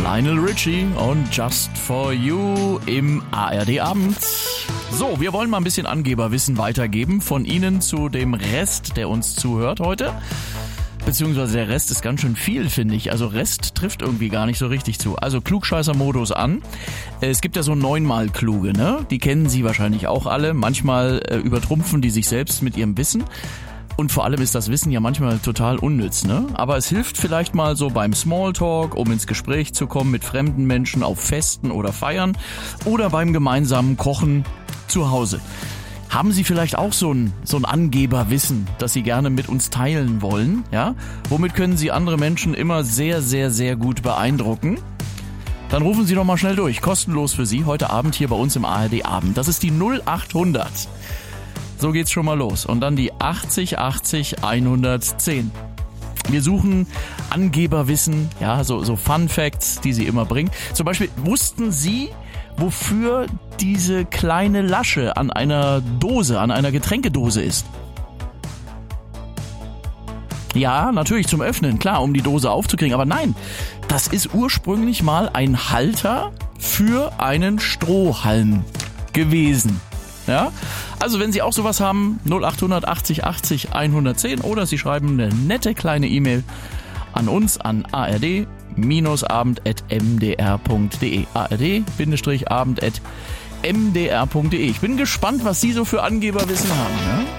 Lionel Richie und Just For You im ARD-Abend. So, wir wollen mal ein bisschen Angeberwissen weitergeben von Ihnen zu dem Rest, der uns zuhört heute. Beziehungsweise der Rest ist ganz schön viel, finde ich. Also Rest trifft irgendwie gar nicht so richtig zu. Also Klugscheißer-Modus an. Es gibt ja so 9-mal Kluge, ne? Die kennen Sie wahrscheinlich auch alle. Manchmal übertrumpfen die sich selbst mit ihrem Wissen. Und vor allem ist das Wissen ja manchmal total unnütz, ne? Aber es hilft vielleicht mal so beim Smalltalk, um ins Gespräch zu kommen mit fremden Menschen auf Festen oder Feiern oder beim gemeinsamen Kochen zu Hause. Haben Sie vielleicht auch so ein Angeberwissen, das Sie gerne mit uns teilen wollen, ja? Womit können Sie andere Menschen immer sehr, sehr, sehr gut beeindrucken? Dann rufen Sie doch mal schnell durch, kostenlos für Sie, heute Abend hier bei uns im ARD-Abend. Das ist die 0800. So geht's schon mal los. Und dann die 80 80 110. Wir suchen Angeberwissen, ja, so Fun Facts, die Sie immer bringen. Zum Beispiel, wussten Sie, wofür diese kleine Lasche an einer Dose, an einer Getränkedose ist? Ja, natürlich zum Öffnen, klar, um die Dose aufzukriegen. Aber nein, das ist ursprünglich mal ein Halter für einen Strohhalm gewesen. Ja, also wenn Sie auch sowas haben, 0800 80 80 110 oder Sie schreiben eine nette kleine E-Mail an uns an ard-abend@mdr.de. ard-abend@mdr.de. Ich bin gespannt, was Sie so für Angeberwissen haben. Ja?